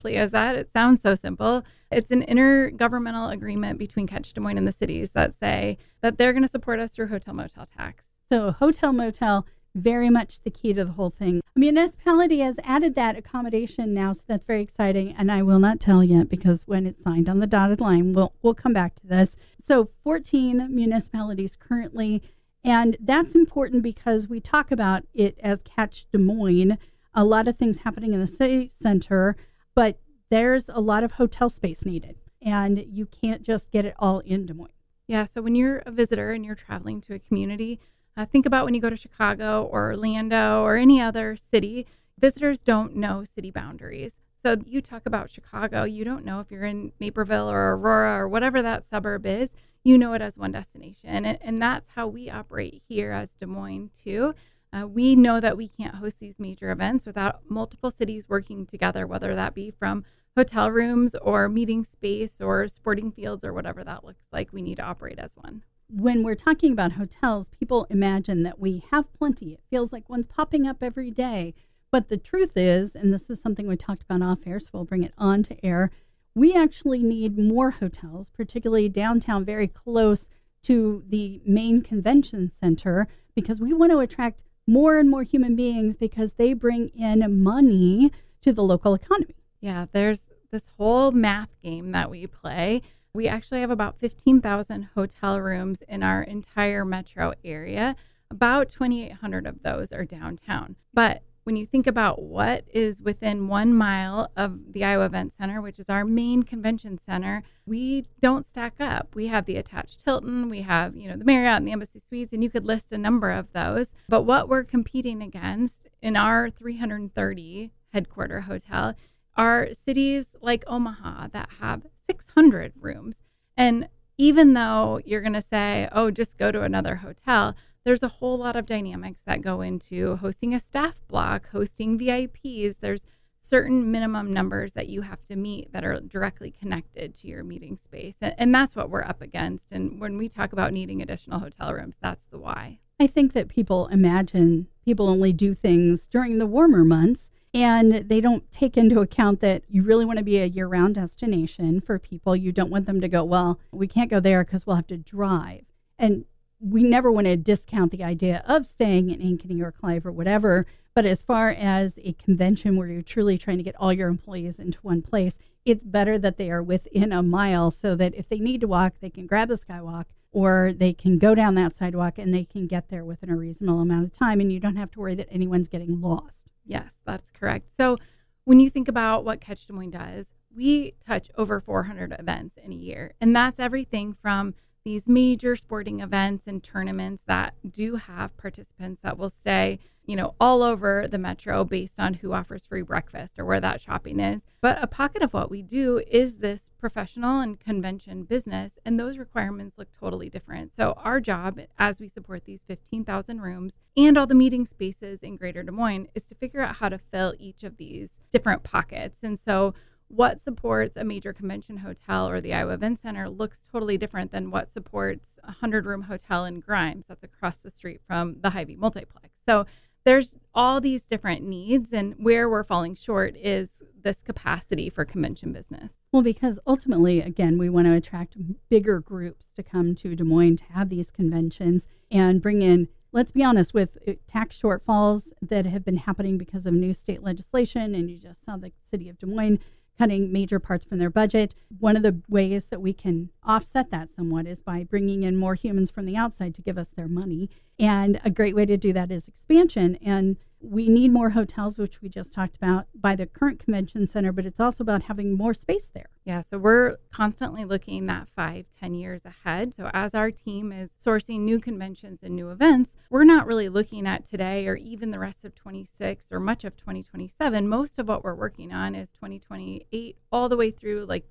As that, it sounds so simple. It's an intergovernmental agreement between Catch Des Moines and the cities that say that they're going to support us through hotel motel tax. So hotel motel, very much the key to the whole thing. A municipality has added that accommodation now, so that's very exciting. And I will not tell yet because when it's signed on the dotted line, we'll come back to this. So 14 municipalities currently, and that's important because we talk about it as Catch Des Moines. A lot of things happening in the city center, but there's a lot of hotel space needed, and you can't just get it all in Des Moines. Yeah, so when you're a visitor and you're traveling to a community, think about when you go to Chicago or Orlando or any other city, visitors don't know city boundaries. So you talk about Chicago, you don't know if you're in Naperville or Aurora or whatever that suburb is, you know it as one destination. And that's how we operate here as Des Moines too. We know that we can't host these major events without multiple cities working together, whether that be from hotel rooms or meeting space or sporting fields or whatever that looks like. We need to operate as one. When we're talking about hotels, people imagine that we have plenty. It feels like one's popping up every day. But the truth is, and this is something we talked about off air, so we'll bring it on to air, we actually need more hotels, particularly downtown, very close to the main convention center, because we want to attract more and more human beings because they bring in money to the local economy. Yeah, there's this whole math game that we play. We actually have about 15,000 hotel rooms in our entire metro area. About 2,800 of those are downtown. But when you think about what is within 1 mile of the Iowa Event Center, which is our main convention center, we don't stack up. We have the attached Hilton, we have, the Marriott and the Embassy Suites, and you could list a number of those. But what we're competing against in our 330 headquarter hotel are cities like Omaha that have 600 rooms. And even though you're going to say, oh, just go to another hotel, there's a whole lot of dynamics that go into hosting a staff block, hosting VIPs. There's certain minimum numbers that you have to meet that are directly connected to your meeting space. And that's what we're up against. And when we talk about needing additional hotel rooms, that's the why. I think that people imagine people only do things during the warmer months, and they don't take into account that you really want to be a year-round destination for people. You don't want them to go, well, we can't go there because we'll have to drive. And we never want to discount the idea of staying in Ankeny or Clive or whatever. But as far as a convention where you're truly trying to get all your employees into one place, it's better that they are within a mile so that if they need to walk, they can grab the Skywalk or they can go down that sidewalk and they can get there within a reasonable amount of time. And you don't have to worry that anyone's getting lost. Yes, that's correct. So when you think about what Catch Des Moines does, we touch over 400 events in a year. And that's everything from these major sporting events and tournaments that do have participants that will stay, all over the metro based on who offers free breakfast or where that shopping is. But a pocket of what we do is this professional and convention business, and those requirements look totally different. So our job, as we support these 15,000 rooms and all the meeting spaces in Greater Des Moines, is to figure out how to fill each of these different pockets. And so what supports a major convention hotel or the Iowa Event Center looks totally different than what supports a 100-room hotel in Grimes that's across the street from the Hy-Vee Multiplex. So there's all these different needs, and where we're falling short is this capacity for convention business. Well, because ultimately, again, we want to attract bigger groups to come to Des Moines to have these conventions and bring in, let's be honest, with tax shortfalls that have been happening because of new state legislation, and you just saw the city of Des Moines cutting major parts from their budget. One of the ways that we can offset that somewhat is by bringing in more humans from the outside to give us their money. And a great way to do that is expansion. And we need more hotels, which we just talked about, by the current convention center, but it's also about having more space there. Yeah, so we're constantly looking at 5-10 years ahead. So as our team is sourcing new conventions and new events, we're not really looking at today or even the rest of 26 or much of 2027. Most of what we're working on is 2028 all the way through like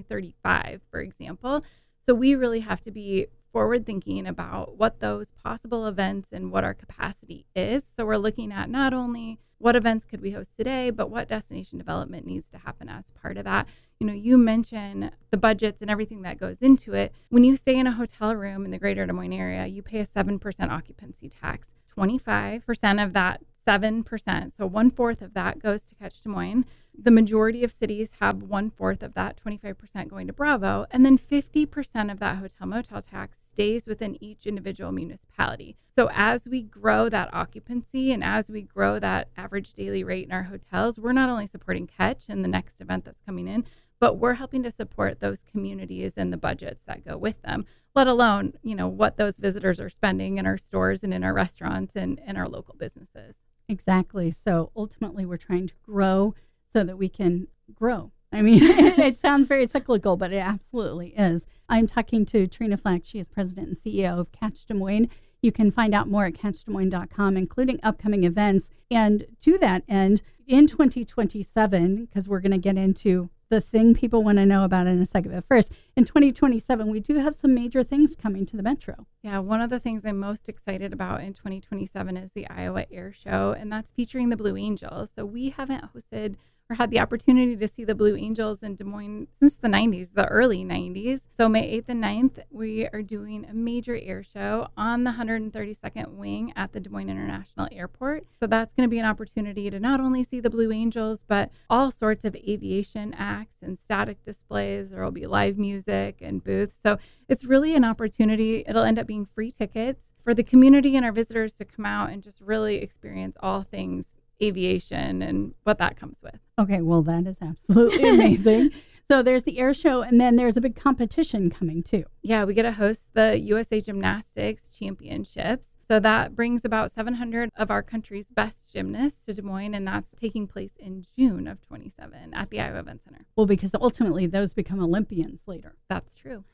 2035, for example. So we really have to be forward thinking about what those possible events and what our capacity is. So we're looking at not only what events could we host today, but what destination development needs to happen as part of that. You mentioned the budgets and everything that goes into it. When you stay in a hotel room in the Greater Des Moines area, you pay a 7% occupancy tax. 25% of that 7%, so 1/4 of that goes to Catch Des Moines. The majority of cities have 1/4 of that, 25% going to Bravo, and then 50% of that hotel motel tax stays within each individual municipality. So as we grow that occupancy and as we grow that average daily rate in our hotels, we're not only supporting Catch and the next event that's coming in, but we're helping to support those communities and the budgets that go with them, let alone, what those visitors are spending in our stores and in our restaurants and in our local businesses. Exactly. So ultimately, we're trying to grow so that we can grow. I mean, it sounds very cyclical, but it absolutely is. I'm talking to Trina Flack. She is president and CEO of Catch Des Moines. You can find out more at catchdesmoines.com, including upcoming events. And to that end, in 2027, because we're going to get into the thing people want to know about in a second, but first, in 2027, we do have some major things coming to the Metro. Yeah, one of the things I'm most excited about in 2027 is the Iowa Air Show, and that's featuring the Blue Angels. So we haven't hosted or had the opportunity to see the Blue Angels in Des Moines since the 90s, the early 90s. So May 8th and 9th, we are doing a major air show on the 132nd wing at the Des Moines International Airport. So that's going to be an opportunity to not only see the Blue Angels, but all sorts of aviation acts and static displays. There will be live music and booths. So it's really an opportunity. It'll end up being free tickets for the community and our visitors to come out and just really experience all things aviation and what that comes with. Okay, well, that is absolutely amazing. So there's the air show, and then there's a big competition coming too. Yeah, we get to host the USA Gymnastics Championships. So that brings about 700 of our country's best gymnasts to Des Moines, and that's taking place in June of 27 at the Iowa Event Center. Well, because ultimately those become Olympians later. That's true.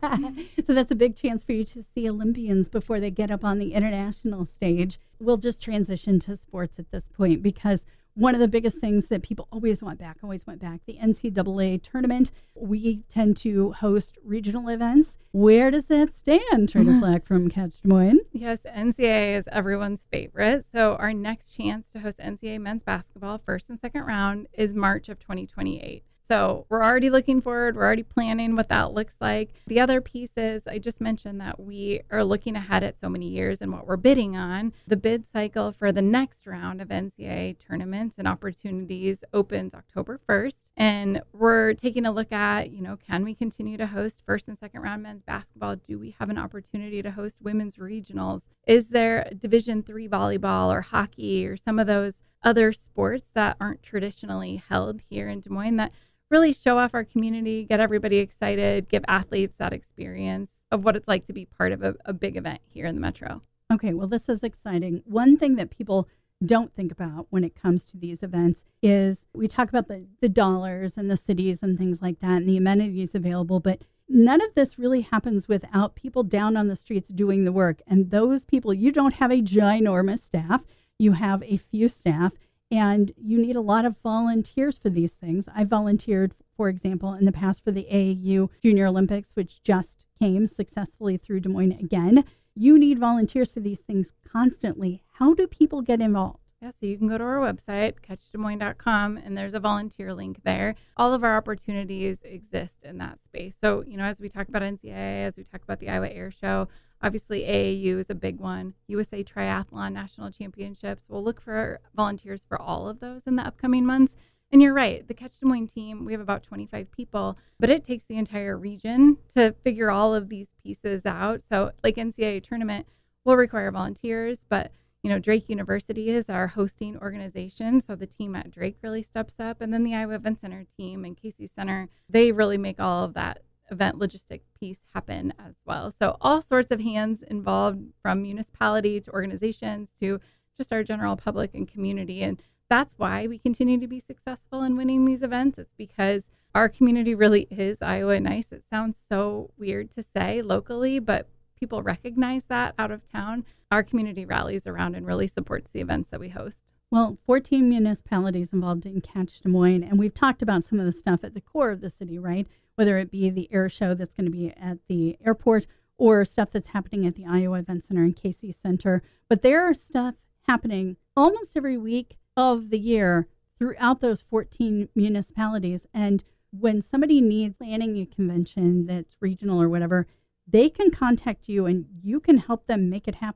So that's a big chance for you to see Olympians before they get up on the international stage. We'll just transition to sports at this point because one of the biggest things that people always want back, the NCAA tournament. We tend to host regional events. Where does that stand, Trina Flack from Catch Des Moines? Yes, NCAA is everyone's favorite. So our next chance to host NCAA men's basketball first and second round is March of 2028. So we're already looking forward. We're already planning what that looks like. The other piece is I just mentioned that we are looking ahead at so many years and what we're bidding on. The bid cycle for the next round of NCAA tournaments and opportunities opens October 1st. And we're taking a look at, can we continue to host first and second round men's basketball? Do we have an opportunity to host women's regionals? Is there Division III volleyball or hockey or some of those other sports that aren't traditionally held here in Des Moines that really show off our community, get everybody excited, give athletes that experience of what it's like to be part of a big event here in the Metro? Okay, well, this is exciting. One thing that people don't think about when it comes to these events is we talk about the dollars and the cities and things like that and the amenities available, but none of this really happens without people down on the streets doing the work. And those people, you don't have a ginormous staff. You have a few staff. And you need a lot of volunteers for these things. I volunteered, for example, in the past for the AAU Junior Olympics, which just came successfully through Des Moines again. You need volunteers for these things constantly. How do people get involved? Yeah, so you can go to our website, catchdesmoines.com, and there's a volunteer link there. All of our opportunities exist in that space. So, as we talk about NCAA, as we talk about the Iowa Air Show, obviously AAU is a big one. USA Triathlon National Championships. We'll look for volunteers for all of those in the upcoming months. And you're right, the Catch Des Moines team, we have about 25 people, but it takes the entire region to figure all of these pieces out. So like NCAA tournament will require volunteers, but Drake University is our hosting organization. So the team at Drake really steps up. And then the Iowa Event Center team and Casey Center, they really make all of that event logistic piece happen as well. So all sorts of hands involved, from municipality to organizations to just our general public and community. And that's why we continue to be successful in winning these events. It's because our community really is Iowa nice. It sounds so weird to say locally, but people recognize that out of town. Our community rallies around and really supports the events that we host. Well, 14 municipalities involved in Catch Des Moines, and we've talked about some of the stuff at the core of the city, right? Whether it be the air show that's going to be at the airport or stuff that's happening at the Iowa Event Center and Casey Center. But there are stuff happening almost every week of the year throughout those 14 municipalities. And when somebody needs planning a convention that's regional or whatever, they can contact you and you can help them make it happen.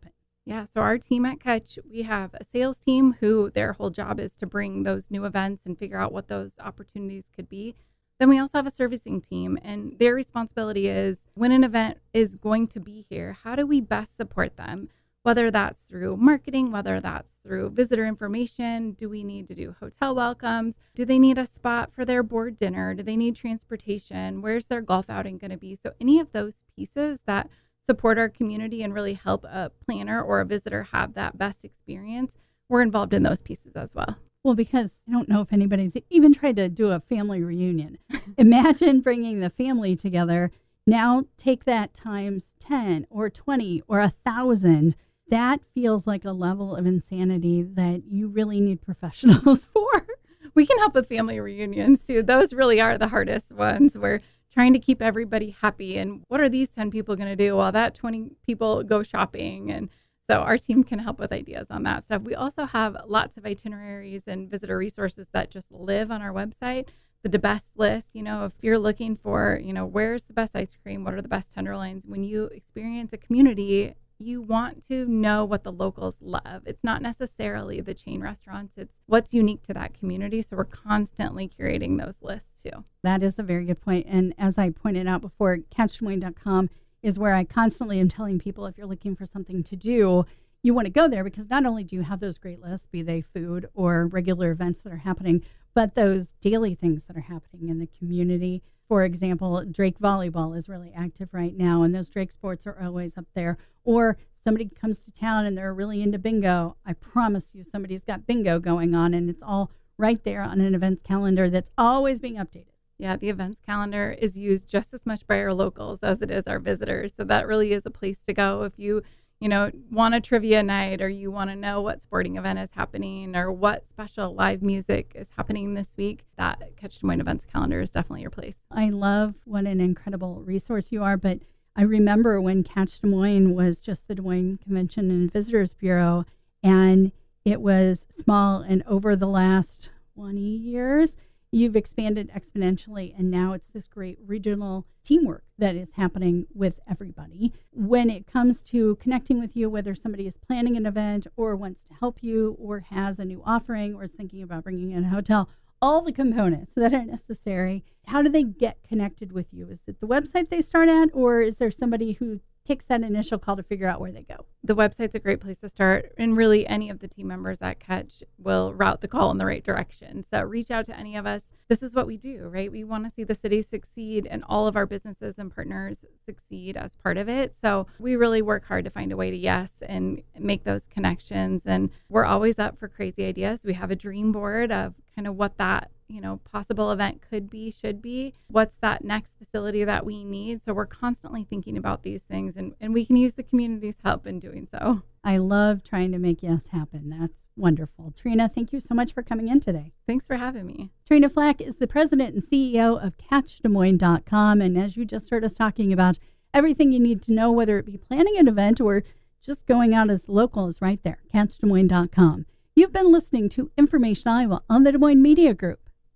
Yeah, so our team at Catch, we have a sales team who their whole job is to bring those new events and figure out what those opportunities could be. Then we also have a servicing team, and their responsibility is when an event is going to be here, how do we best support them? Whether that's through marketing, whether that's through visitor information, do we need to do hotel welcomes? Do they need a spot for their board dinner? Do they need transportation? Where's their golf outing going to be? So any of those pieces that support our community and really help a planner or a visitor have that best experience, we're involved in those pieces as well. Well, because I don't know if anybody's even tried to do a family reunion. Imagine bringing the family together. Now take that times 10 or 20 or 1,000. That feels like a level of insanity that you really need professionals for. We can help with family reunions too. Those really are the hardest ones. We're trying to keep everybody happy. And what are these 10 people going to do while that 20 people go shopping? And so our team can help with ideas on that stuff. We also have lots of itineraries and visitor resources that just live on our website. The best list, if you're looking for, where's the best ice cream? What are the best tenderloins? When you experience a community, you want to know what the locals love. It's not necessarily the chain restaurants. It's what's unique to that community. So we're constantly curating those lists too. That is a very good point. And as I pointed out before, catchdesmoines.com is where I constantly am telling people if you're looking for something to do, you want to go there because not only do you have those great lists, be they food or regular events that are happening, but those daily things that are happening in the community. For example, Drake Volleyball is really active right now, and those Drake sports are always up there. Or somebody comes to town and they're really into bingo. I promise you somebody's got bingo going on, and it's all right there on an events calendar that's always being updated. Yeah, the events calendar is used just as much by our locals as it is our visitors. So that really is a place to go if you want a trivia night, or you want to know what sporting event is happening or what special live music is happening this week. That Catch Des Moines events calendar is definitely your place. I love what an incredible resource you are, but I remember when Catch Des Moines was just the Des Moines Convention and Visitors Bureau, and it was small, and over the last 20 years, you've expanded exponentially, and now it's this great regional teamwork that is happening with everybody. When it comes to connecting with you, whether somebody is planning an event or wants to help you or has a new offering or is thinking about bringing in a hotel, all the components that are necessary, how do they get connected with you? Is it the website they start at, or is there somebody who takes that initial call to figure out where they go? The website's a great place to start, and really any of the team members at Catch will route the call in the right direction. So reach out to any of us. This is what we do, right? We want to see the city succeed and all of our businesses and partners succeed as part of it. So we really work hard to find a way to yes and make those connections. And we're always up for crazy ideas. We have a dream board of kind of what that possible event could be, should be. What's that next facility that we need? So we're constantly thinking about these things, and we can use the community's help in doing so. I love trying to make yes happen. That's wonderful. Trina, thank you so much for coming in today. Thanks for having me. Trina Flack is the president and CEO of CatchDesMoines.com. And as you just heard us talking about, everything you need to know, whether it be planning an event or just going out as local, is right there, CatchDesMoines.com. You've been listening to Information Iowa on the Des Moines Media Group.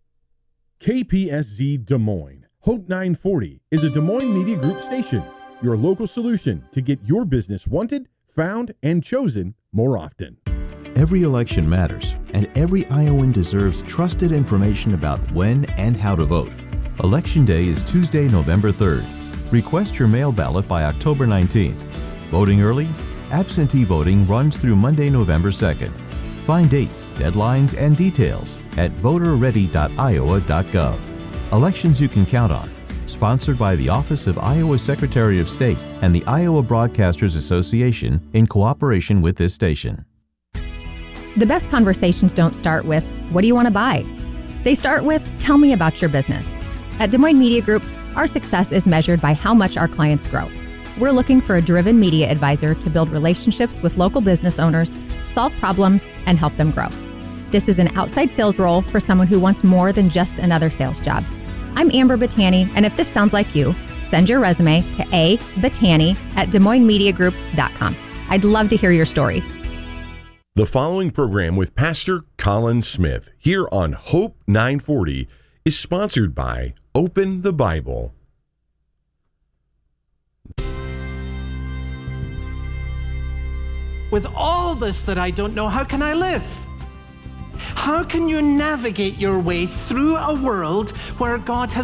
KPSZ Des Moines. Hope 940 is a Des Moines Media Group station, your local solution to get your business wanted, found, and chosen more often. Every election matters, and every Iowan deserves trusted information about when and how to vote. Election Day is Tuesday, November 3rd. Request your mail ballot by October 19th. Voting early? Absentee voting runs through Monday, November 2nd. Find dates, deadlines, and details at voterready.iowa.gov. Elections you can count on. Sponsored by the Office of Iowa Secretary of State and the Iowa Broadcasters Association in cooperation with this station. The best conversations don't start with, what do you want to buy? They start with, tell me about your business. At Des Moines Media Group, our success is measured by how much our clients grow. We're looking for a driven media advisor to build relationships with local business owners, solve problems, and help them grow. This is an outside sales role for someone who wants more than just another sales job. I'm Amber Battani, and if this sounds like you, send your resume to abattani@DesMoinesMediaGroup.com. I'd love to hear your story. The following program with Pastor Colin Smith here on Hope 940 is sponsored by Open the Bible. With all this that I don't know, how can I live? How can you navigate your way through a world where God has